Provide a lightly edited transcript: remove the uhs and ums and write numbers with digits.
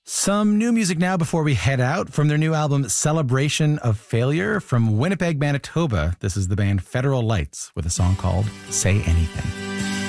Some new music now before we head out. From their new album, Celebration of Failure, from Winnipeg, Manitoba, this is the band Federal Lights with a song called Say Anything.